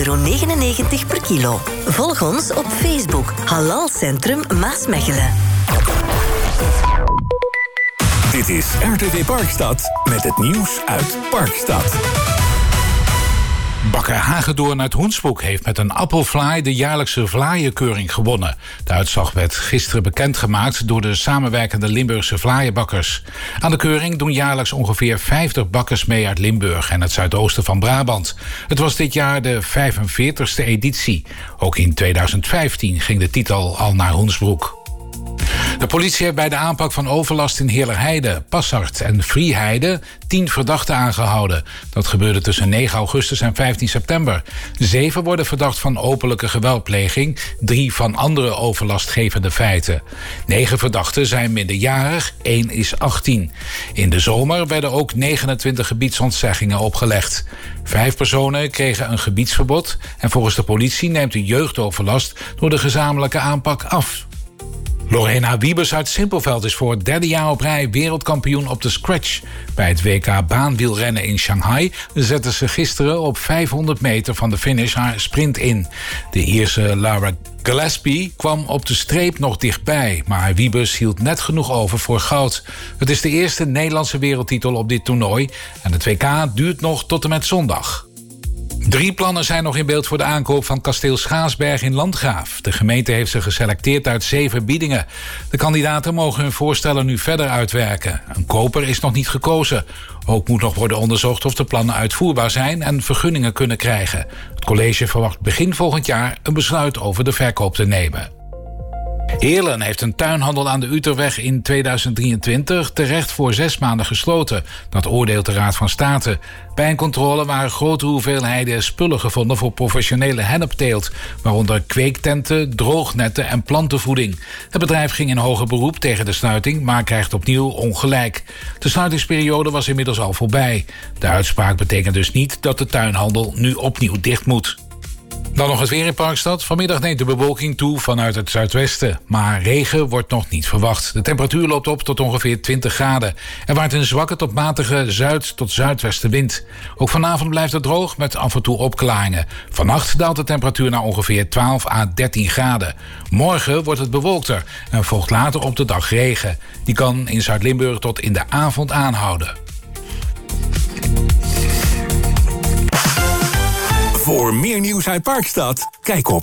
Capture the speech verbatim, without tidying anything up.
euro negenennegentig per kilo. Volg ons op Facebook. Halal Centrum Maasmechelen. Dit is R T V Parkstad met het nieuws uit Parkstad. Bakker Hagedoorn uit Hoensbroek heeft met een appelflaai de jaarlijkse vlaaienkeuring gewonnen. De uitslag werd gisteren bekendgemaakt door de samenwerkende Limburgse vlaaienbakkers. Aan de keuring doen jaarlijks ongeveer vijftig bakkers mee uit Limburg en het zuidoosten van Brabant. Het was dit jaar de vijfenveertigste editie. Ook in tweeduizend vijftien ging de titel al naar Hoensbroek. De politie heeft bij de aanpak van overlast in Heerlerheide, Passart en Vrieheide tien verdachten aangehouden. Dat gebeurde tussen negen augustus en vijftien september. Zeven worden verdacht van openlijke geweldpleging, drie van andere overlastgevende feiten. Negen verdachten zijn minderjarig, één is achttien. In de zomer werden ook negenentwintig gebiedsontzeggingen opgelegd. Vijf personen kregen een gebiedsverbod en volgens de politie neemt de jeugdoverlast door de gezamenlijke aanpak af. Lorena Wiebes uit Simpelveld is voor het derde jaar op rij wereldkampioen op de scratch. Bij het W K baanwielrennen in Shanghai zette ze gisteren op vijfhonderd meter van de finish haar sprint in. De Ierse Lara Gillespie kwam op de streep nog dichtbij, maar Wiebes hield net genoeg over voor goud. Het is de eerste Nederlandse wereldtitel op dit toernooi en het W K duurt nog tot en met zondag. Drie plannen zijn nog in beeld voor de aankoop van kasteel Schaarsberg in Landgraaf. De gemeente heeft ze geselecteerd uit zeven biedingen. De kandidaten mogen hun voorstellen nu verder uitwerken. Een koper is nog niet gekozen. Ook moet nog worden onderzocht of de plannen uitvoerbaar zijn en vergunningen kunnen krijgen. Het college verwacht begin volgend jaar een besluit over de verkoop te nemen. Heerlen heeft een tuinhandel aan de Uterweg in tweeduizend drieëntwintig terecht voor zes maanden gesloten. Dat oordeelt de Raad van State. Bij een controle waren grote hoeveelheden spullen gevonden voor professionele hennepteelt, waaronder kweektenten, droognetten en plantenvoeding. Het bedrijf ging in hoger beroep tegen de sluiting, maar krijgt opnieuw ongelijk. De sluitingsperiode was inmiddels al voorbij. De uitspraak betekent dus niet dat de tuinhandel nu opnieuw dicht moet. Dan nog het weer in Parkstad. Vanmiddag neemt de bewolking toe vanuit het zuidwesten. Maar regen wordt nog niet verwacht. De temperatuur loopt op tot ongeveer twintig graden. Er waait een zwakke tot matige zuid- tot zuidwestenwind. Ook vanavond blijft het droog met af en toe opklaringen. Vannacht daalt de temperatuur naar ongeveer twaalf à dertien graden. Morgen wordt het bewolkter en volgt later op de dag regen. Die kan in Zuid-Limburg tot in de avond aanhouden. Voor meer nieuws uit Parkstad, kijk op